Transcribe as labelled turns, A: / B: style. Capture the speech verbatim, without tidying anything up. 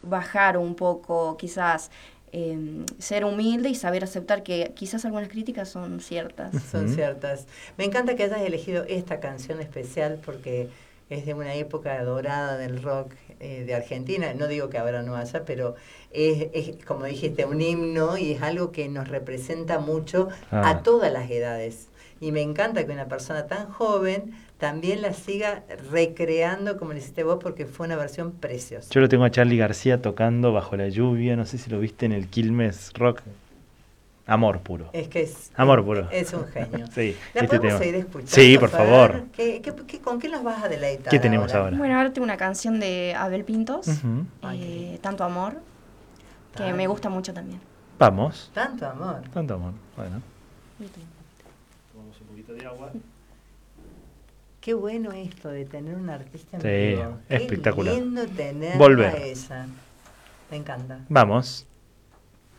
A: bajar un poco, quizás eh, ser humilde y saber aceptar que quizás algunas críticas son ciertas.
B: Son ciertas. Me encanta que hayas elegido esta canción especial porque es de una época dorada del rock eh, de Argentina. No digo que ahora no haya, pero es, es, como dijiste, un himno y es algo que nos representa mucho
C: Ah.
B: a todas las edades. Y me encanta que una persona tan joven también la siga recreando como lo hiciste vos, porque fue una versión preciosa.
C: Yo lo tengo a Charly García tocando Bajo la lluvia, no sé si lo viste en el Quilmes Rock. Amor puro.
B: Es que es,
C: Amor
B: es,
C: puro.
B: es un genio.
C: Sí,
B: ¿La
C: este
B: podemos
C: tema.
B: seguir escuchando?
C: Sí, por
B: Fer?
C: favor.
B: ¿Qué, qué, qué, ¿Con qué nos vas a deleitar
C: ¿Qué tenemos
B: ahora?
C: ahora?
A: Bueno, ahora tengo una canción de Abel Pintos,
C: Uh-huh.
A: eh, Tanto Amor, que
B: Tanto.
A: me gusta mucho también.
C: Vamos.
B: Tanto amor.
C: Tanto amor. Bueno. Tomamos un poquito de agua.
B: Qué bueno esto de tener un artista en
C: Sí,
B: vivo. Qué
C: espectacular.
B: lindo tener
C: Volver.
B: a ella. Me encanta.
C: Vamos.